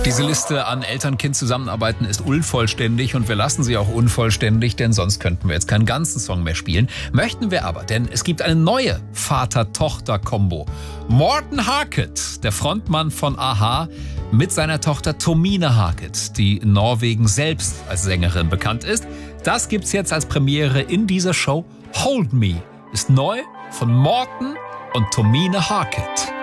Diese Liste an Eltern-Kind-Zusammenarbeiten ist unvollständig und wir lassen sie auch unvollständig, denn sonst könnten wir jetzt keinen ganzen Song mehr spielen. Möchten wir aber, denn es gibt eine neue Vater-Tochter-Kombo. Morten Harket, der Frontmann von a-ha, mit seiner Tochter Tomine Harket, die in Norwegen selbst als Sängerin bekannt ist. Das gibt's jetzt als Premiere in dieser Show. Hold Me ist neu von Morten und Tomine Harket.